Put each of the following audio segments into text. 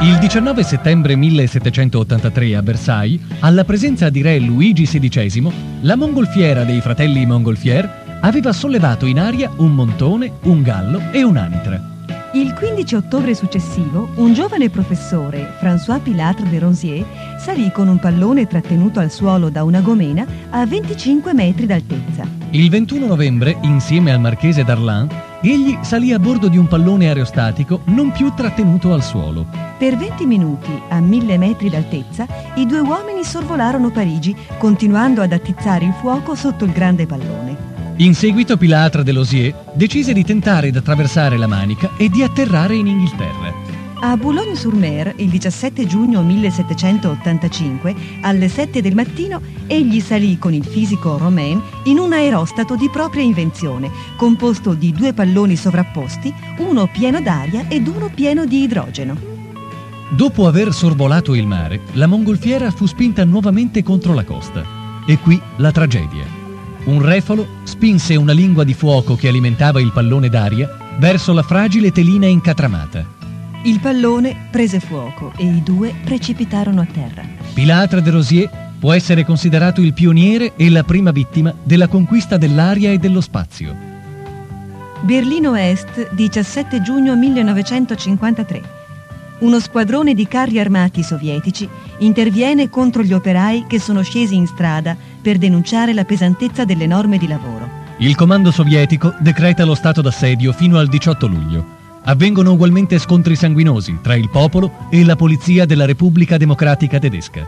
Il 19 settembre 1783 a Versailles, alla presenza di re Luigi XVI, la mongolfiera dei fratelli Montgolfier aveva sollevato in aria un montone, un gallo e un'anitra. Il 15 ottobre successivo, un giovane professore, François Pilatre de Ronsier, salì con un pallone trattenuto al suolo da una gomena a 25 metri d'altezza. Il 21 novembre, insieme al marchese d'Arlans, egli salì a bordo di un pallone aerostatico non più trattenuto al suolo. Per 20 minuti, a 1000 metri d'altezza, i due uomini sorvolarono Parigi, continuando ad attizzare il fuoco sotto il grande pallone. In seguito Pilatre de Ronsier decise di tentare di attraversare la Manica e di atterrare in Inghilterra. A Boulogne-sur-Mer, il 17 giugno 1785, alle 7 del mattino, egli salì con il fisico Romain in un aerostato di propria invenzione, composto di 2 palloni sovrapposti, uno pieno d'aria ed uno pieno di idrogeno. Dopo aver sorvolato il mare, la mongolfiera fu spinta nuovamente contro la costa. E qui la tragedia. Un refolo spinse una lingua di fuoco che alimentava il pallone d'aria verso la fragile telina incatramata. Il pallone prese fuoco e i due precipitarono a terra. Pilatre de Ronsier può essere considerato il pioniere e la prima vittima della conquista dell'aria e dello spazio. Berlino Est, 17 giugno 1953. Uno squadrone di carri armati sovietici interviene contro gli operai che sono scesi in strada per denunciare la pesantezza delle norme di lavoro. Il comando sovietico decreta lo stato d'assedio fino al 18 luglio. Avvengono ugualmente scontri sanguinosi tra il popolo e la polizia della Repubblica Democratica Tedesca.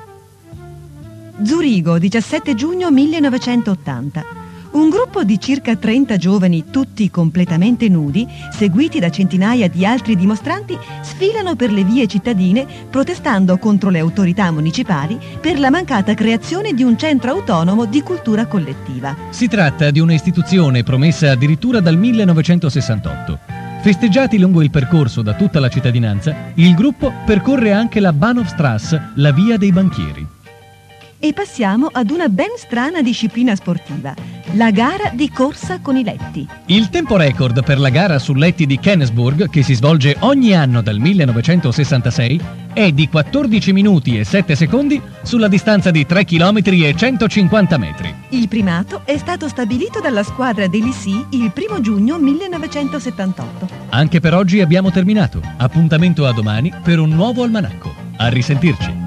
Zurigo, 17 giugno 1980. Un gruppo di circa 30 giovani, tutti completamente nudi, seguiti da centinaia di altri dimostranti, sfilano per le vie cittadine protestando contro le autorità municipali per la mancata creazione di un centro autonomo di cultura collettiva. Si tratta di un'istituzione promessa addirittura dal 1968. Festeggiati lungo il percorso da tutta la cittadinanza, il gruppo percorre anche la Bahnhofstrasse, la via dei banchieri. E passiamo ad una ben strana disciplina sportiva, la gara di corsa con i letti. Il tempo record per la gara su letti di Kennesburg, che si svolge ogni anno dal 1966, è di 14 minuti e 7 secondi sulla distanza di 3 km e 150 metri. Il primato è stato stabilito dalla squadra dell'ISI il 1 giugno 1978. Anche per oggi abbiamo terminato. Appuntamento a domani per un nuovo almanacco. A risentirci.